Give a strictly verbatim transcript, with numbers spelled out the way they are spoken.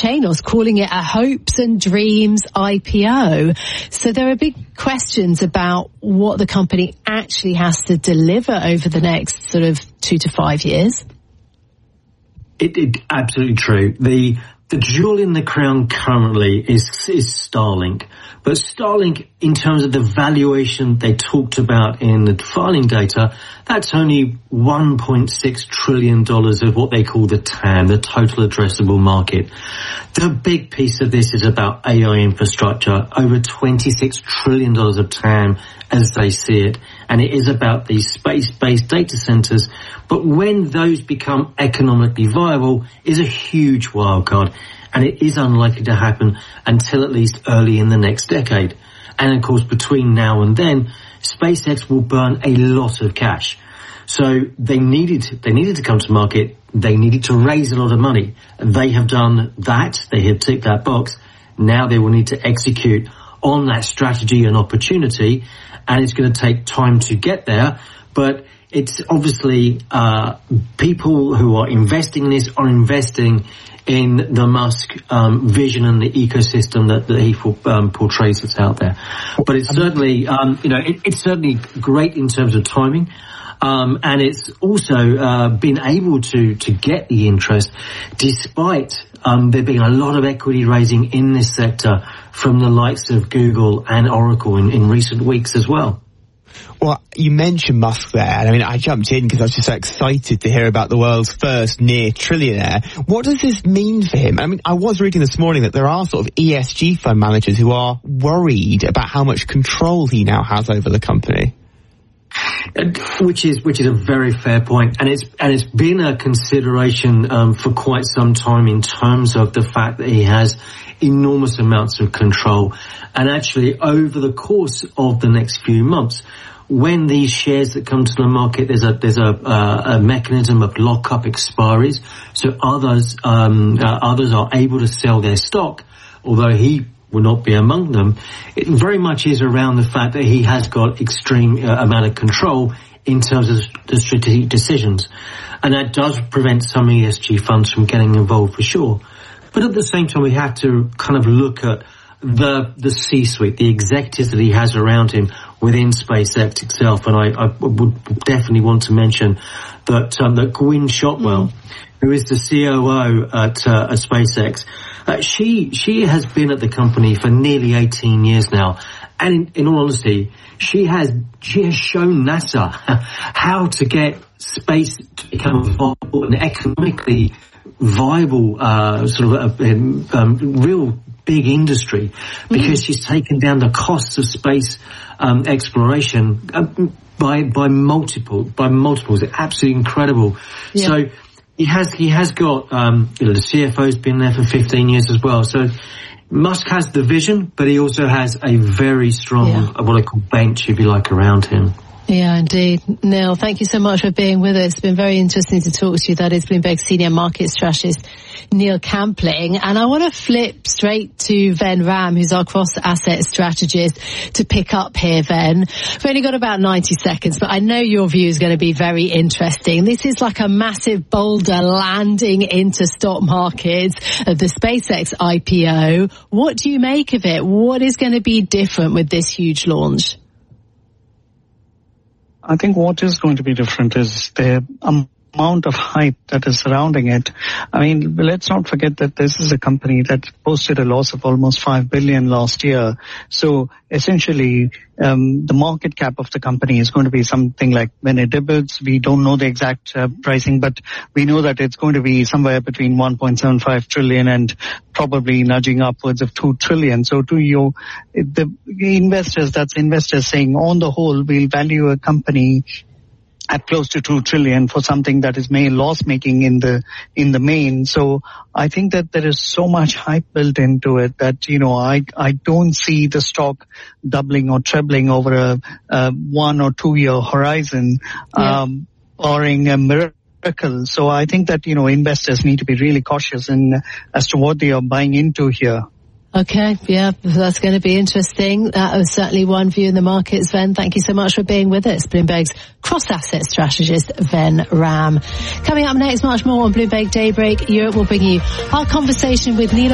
Chanos calling it a hopes and dreams I P O. So there are big questions about what the company actually has to deliver over the next sort of two to five years. It, it absolutely true. The the jewel in the crown currently is is Starlink, but Starlink, in terms of the valuation they talked about in the filing data, that's only one point six trillion dollars of what they call the T A M, the total addressable market. The big piece of this is about A I infrastructure, over twenty-six trillion dollars of T A M as they see it, and it is about these space-based data centers. But when those become economically viable is a huge wildcard, and it is unlikely to happen until at least early in the next decade. And of course, between now and then, SpaceX will burn a lot of cash. So they needed, they needed to come to market. They needed to raise a lot of money. They have done that. They have ticked that box. Now they will need to execute on that strategy and opportunity, and it's going to take time to get there. But it's obviously uh people who are investing in this are investing in the Musk um, vision and the ecosystem that, that he um, portrays that's out there. But it's certainly, um, you know, it, it's certainly great in terms of timing. Um, and it's also uh, been able to, to get the interest despite um, there being a lot of equity raising in this sector from the likes of Google and Oracle in, in recent weeks as well. Well, you mentioned Musk there, and I mean, I jumped in because I was just so excited to hear about the world's first near trillionaire. What does this mean for him? I mean, I was reading this morning that there are sort of E S G fund managers who are worried about how much control he now has over the company. Which is which is a very fair point, and it's and it's been a consideration um, for quite some time in terms of the fact that he has enormous amounts of control. And actually, over the course of the next few months, when these shares that come to the market, there's a there's a, uh, a mechanism of lock-up expiries, so others um, uh, others are able to sell their stock, although he will not be among them. It very much is around the fact that he has got extreme uh, amount of control in terms of the strategic decisions, and that does prevent some E S G funds from getting involved for sure. But at the same time, we have to kind of look at the the C-suite, the executives that he has around him within SpaceX itself, and I, I would definitely want to mention that um, that Gwynne Shotwell, who is the C O O at, uh, at SpaceX, uh, she she has been at the company for nearly eighteen years now, and in, in all honesty, she has she has shown NASA how to get space to become a viable and economically viable uh, sort of a, a, um, real big industry, because mm. she's taken down the costs of space um, exploration uh, by by multiple by multiples. It's absolutely incredible. Yeah. So he has he has got um, you know, the C F O's been there for fifteen years as well. So Musk has the vision, but he also has a very strong yeah. what I call bench, if you like, around him. Yeah, indeed. Neil, thank you so much for being with us. It's been very interesting to talk to you. That is Bloomberg Senior Market Strategist Neil Campling. And I want to flip straight to Ven Ram, who's our cross-asset strategist, to pick up here, Ven. We've only got about ninety seconds, but I know your view is going to be very interesting. This is like a massive boulder landing into stock markets of the SpaceX I P O. What do you make of it? What is going to be different with this huge launch? I think what is going to be different is the amount of hype that is surrounding it. I mean, let's not forget that this is a company that posted a loss of almost five billion dollars last year. So essentially, um, the market cap of the company is going to be something like, when it debuts, we don't know the exact uh, pricing, but we know that it's going to be somewhere between one point seven five trillion and probably nudging upwards of two trillion. So to you, the investors, that's investors saying, on the whole, we'll value a company at close to two trillion for something that is may loss making in the in the main. So I think that there is so much hype built into it that, you know, I I don't see the stock doubling or trebling over a, a one or two year horizon, yeah. um, barring a miracle. So I think that, you know, investors need to be really cautious in as to what they are buying into here. Okay, yeah, that's going to be interesting. That was certainly one view in the markets, Ven. Thank you so much for being with us. Bloomberg's cross-asset strategist, Ven Ram. Coming up next, much more on Bloomberg Daybreak Europe will bring you our conversation with Neil